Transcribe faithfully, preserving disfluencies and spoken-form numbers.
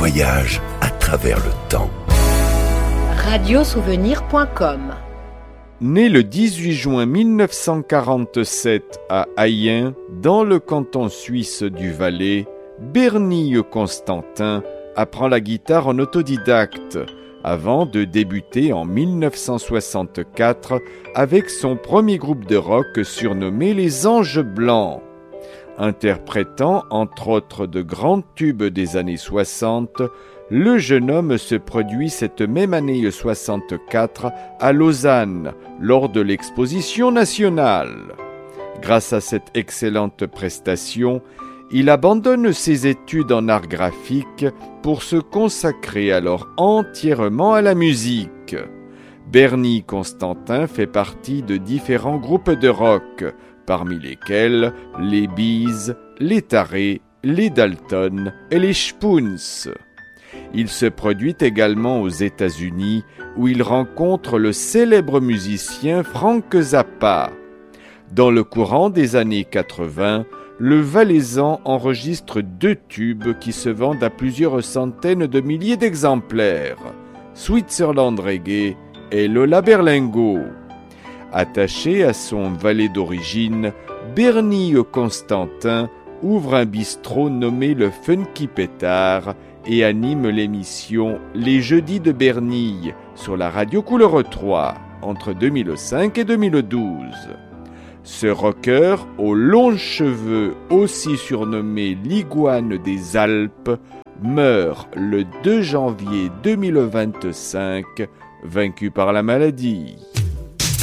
voyage à travers le temps. radiosouvenir point com. Né le dix-huit juin mille neuf cent quarante-sept à Ayen, dans le canton suisse du Valais, Bernie Constantin apprend la guitare en autodidacte, avant de débuter en mille neuf cent soixante-quatre avec son premier groupe de rock surnommé les Anges Blancs. Interprétant entre autres de grands tubes des années soixante, le jeune homme se produit cette même année soixante-quatre à Lausanne lors de l'exposition nationale. Grâce à cette excellente prestation, il abandonne ses études en art graphique pour se consacrer alors entièrement à la musique. Bernie Constantin fait partie de différents groupes de rock, parmi lesquels les Bees, les Tarés, les Dalton et les Spoons. Il se produit également aux États-Unis où il rencontre le célèbre musicien Frank Zappa. Dans le courant des années quatre-vingts, le Valaisan enregistre deux tubes qui se vendent à plusieurs centaines de milliers d'exemplaires, Switzerland Reggae et Lola Berlingo. Attaché à son Valais d'origine, Bernie Constantin ouvre un bistrot nommé le Funky Pétard et anime l'émission Les Jeudis de Bernie sur la radio Couleur trois entre deux mille cinq et deux mille douze. Ce rocker aux longs cheveux, aussi surnommé l'iguane des Alpes, meurt le deux janvier deux mille vingt-cinq, vaincu par la maladie.